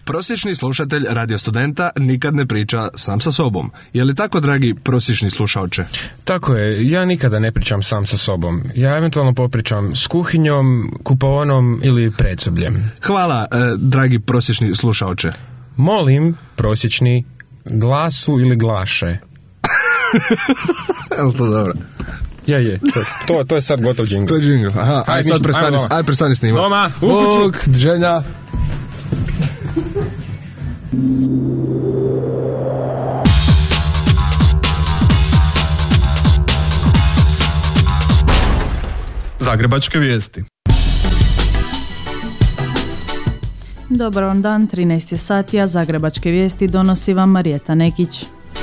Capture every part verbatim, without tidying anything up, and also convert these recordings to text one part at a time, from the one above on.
Prosječni slušatelj Radio Studenta nikad ne priča sam sa sobom. Je li tako, dragi prosječni slušaoče? Tako je, ja nikada ne pričam sam sa sobom. Ja eventualno popričam s kuhinjom, kupaonom ili predsobljem. Hvala, eh, dragi prosječni slušaoče. Molim, prosječni, glasu ili glaše. Je li to dobro? Je, je, to, to, to je sad gotov džingl. To je džingl, aha. Aj, sad prestani, aj prestani snima. Doma, u kući. Bog, dženja. Zagrebačke vijesti. Dobar vam dan, trinaest je sati, a Zagrebačke vijesti donosi vam Marijeta Nekić.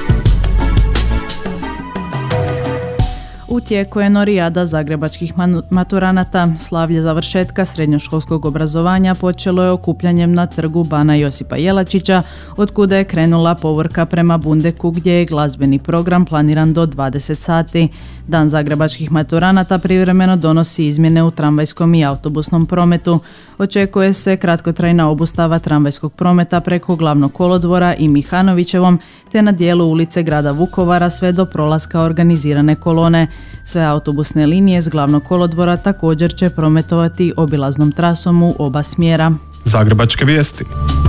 U tijeku je norijada zagrebačkih maturanata. Slavlje završetka srednjoškolskog obrazovanja počelo je okupljanjem na trgu Bana Josipa Jelačića, od kuda je krenula povorka prema Bundeku, gdje je glazbeni program planiran do dvadeset sati. Dan zagrebačkih maturanata privremeno donosi izmjene u tramvajskom i autobusnom prometu. Očekuje se kratkotrajna obustava tramvajskog prometa preko Glavnog kolodvora i Mihanovićevom, te na dijelu ulice grada Vukovara sve do prolaska organizirane kolone. Sve autobusne linije s Glavnog kolodvora također će prometovati obilaznom trasom u oba smjera. Zagrebačke vijesti.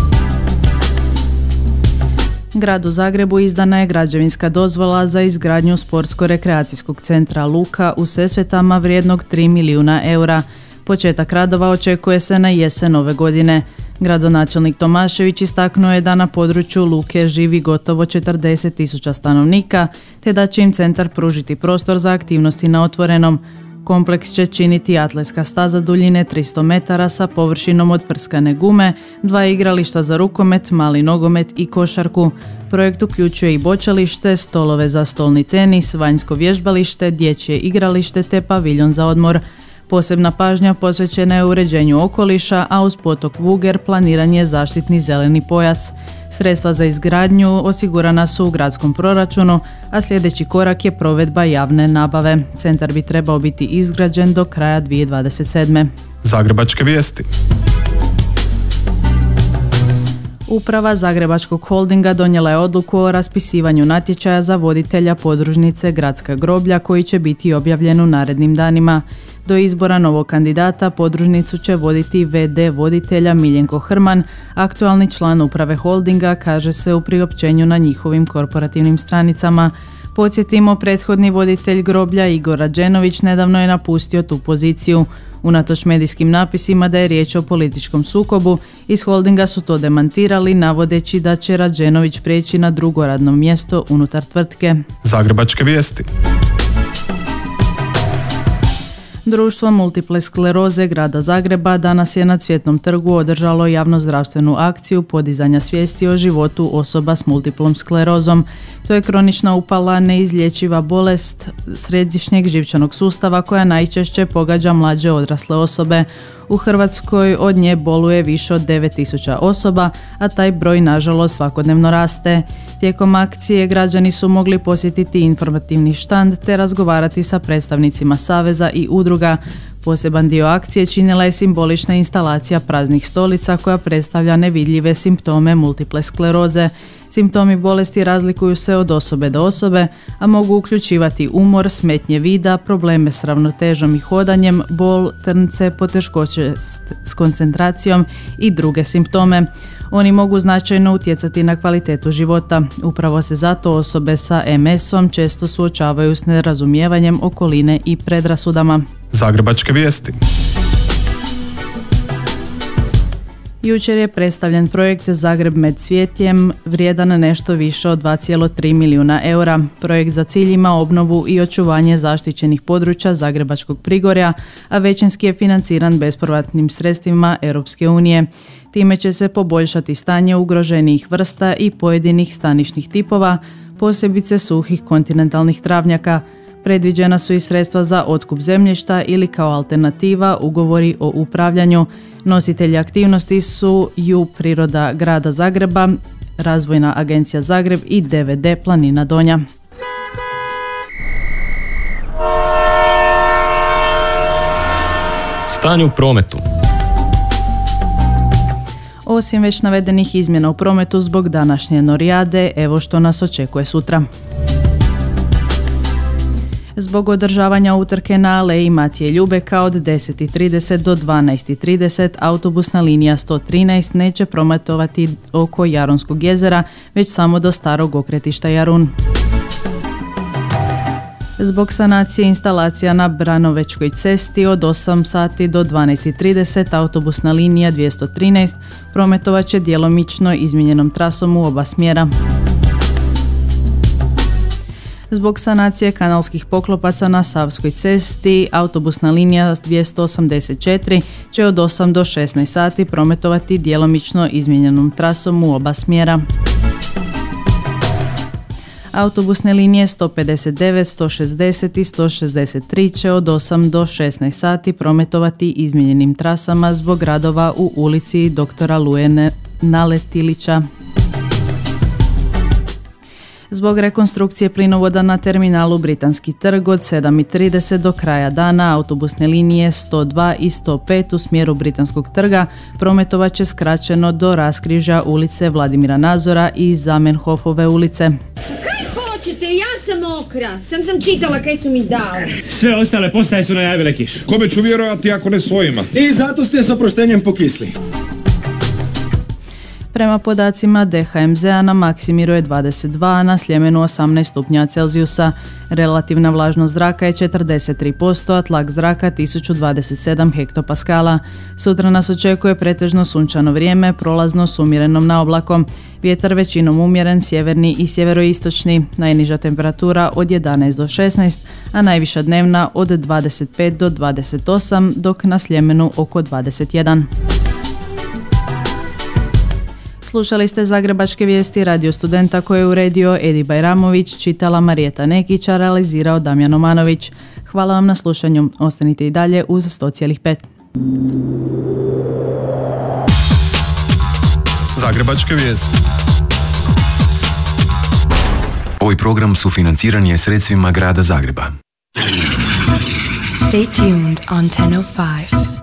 Gradu Zagrebu izdana je građevinska dozvola za izgradnju sportsko-rekreacijskog centra Luka u Sesvetama vrijednog tri milijuna eura. Početak radova očekuje se na jesen ove godine. Gradonačelnik Tomašević istaknuo je da na području Luke živi gotovo četrdeset tisuća stanovnika, te da će im centar pružiti prostor za aktivnosti na otvorenom. Kompleks će činiti atletska staza duljine tristo metara sa površinom od prskane gume, dva igrališta za rukomet, mali nogomet i košarku. Projekt uključuje i bočalište, stolove za stolni tenis, vanjsko vježbalište, dječje igralište te paviljon za odmor. Posebna pažnja posvećena je uređenju okoliša, a uz potok Vuger planiran je zaštitni zeleni pojas. Sredstva za izgradnju osigurana su u gradskom proračunu, a sljedeći korak je provedba javne nabave. Centar bi trebao biti izgrađen do kraja dvije tisuće dvadeset sedme. Zagrebačke vijesti. Uprava Zagrebačkog holdinga donijela je odluku o raspisivanju natječaja za voditelja podružnice Gradska groblja, koji će biti objavljen u narednim danima. Do izbora novog kandidata podružnicu će voditi ve de voditelja Miljenko Hrman, aktualni član uprave holdinga, kaže se u priopćenju na njihovim korporativnim stranicama. Podsjetimo, prethodni voditelj groblja Igor Rađenović nedavno je napustio tu poziciju. Unatoč medijskim napisima da je riječ o političkom sukobu, iz holdinga su to demantirali, navodeći da će Rađenović prijeći na drugo radno mjesto unutar tvrtke. Zagrebačke vijesti. Društvo multiple skleroze grada Zagreba danas je na Cvjetnom trgu održalo javnozdravstvenu akciju podizanja svijesti o životu osoba s multiplom sklerozom. To je kronična upala, neizlječiva bolest središnjeg živčanog sustava koja najčešće pogađa mlađe odrasle osobe. U Hrvatskoj od nje boluje više od devet tisuća osoba, a taj broj nažalost svakodnevno raste. Tijekom akcije građani su mogli posjetiti informativni štand te razgovarati sa predstavnicima saveza i udruga. Poseban dio akcije činila je simbolična instalacija praznih stolica koja predstavlja nevidljive simptome multiple skleroze. Simptomi bolesti razlikuju se od osobe do osobe, a mogu uključivati umor, smetnje vida, probleme s ravnotežom i hodanjem, bol, trnce, poteškoće s koncentracijom i druge simptome. Oni mogu značajno utjecati na kvalitetu života. Upravo se zato osobe sa em esom često suočavaju s nerazumijevanjem okoline i predrasudama. Zagrebačke vijesti. Jučer je predstavljen projekt Zagreb med cvjetjem, vrijedan nešto više od dva zarez tri milijuna eura. Projekt za cilj ima obnovu i očuvanje zaštićenih područja Zagrebačkog Prigorja, a većinski je financiran bespovratnim sredstvima Europske unije. Time će se poboljšati stanje ugroženijih vrsta i pojedinih stanišnih tipova, posebice suhih kontinentalnih travnjaka. Predviđena su i sredstva za otkup zemljišta ili kao alternativa ugovori o upravljanju. Nositelji aktivnosti su ju Priroda grada Zagreba, Razvojna agencija Zagreb i de ve de Planina Donja. Stanje u prometu. osim već navedenih izmjena u prometu zbog današnje norijade, evo što nas očekuje sutra. Zbog održavanja utrke na aleji Matije Ljubeka od deset i trideset do dvanaest i trideset autobusna linija sto trinaest neće prometovati oko Jaronskog jezera, već samo do starog okretišta Jarun. Zbog sanacije instalacija na Branovečkoj cesti od osam sati do dvanaest i trideset autobusna linija dvjesto trinaest prometovat će djelomično izmijenjenom trasom u oba smjera. Zbog sanacije kanalskih poklopaca na Savskoj cesti, autobusna linija dvjesto osamdeset četiri će od osam do šesnaest sati prometovati djelomično izmijenjenom trasom u oba smjera. Autobusne linije sto pedeset devet, sto šezdeset i sto šezdeset tri će od osam do šesnaest sati prometovati izmijenjenim trasama zbog radova u ulici doktora Luje Naletilića. Zbog rekonstrukcije plinovoda na terminalu Britanski trg od sedam i trideset do kraja dana autobusne linije sto dva i sto pet u smjeru Britanskog trga prometovat će skraćeno do raskrižja ulice Vladimira Nazora i Zamenhofove ulice. Kaj hoćete? Ja sam mokra. Sam sam čitala kaj su mi dali. Sve ostale postaje su najavile kišu. Kome ću vjerovati ako ne svojima? I zato ste s oproštenjem pokisli. Prema podacima D H M Z-a na Maksimiru je dvadeset dva, a na Sljemenu osamnaest stupnja Celzijusa. Relativna vlažnost zraka je četrdeset tri posto, a tlak zraka tisuću dvadeset sedam hektopaskala. Sutra nas očekuje pretežno sunčano vrijeme, prolazno s umjerenom naoblakom. Vjetar većinom umjeren, sjeverni i sjeveroistočni. Najniža temperatura od jedanaest do šesnaest, a najviša dnevna od dvadeset pet do dvadeset osam, dok na Sljemenu oko dvadeset jedan. Slušali ste Zagrebačke vijesti Radio Studenta koje je uredio Edi Bajramović, čitala Marijeta Nekić, a realizirao Damjan Omanović. Hvala vam na slušanju. Ostanite i dalje uz sto zarez pet. Zagrebačke vijesti. Ovaj program sufinanciran je sredstvima Grada Zagreba. Stay tuned on ten oh five.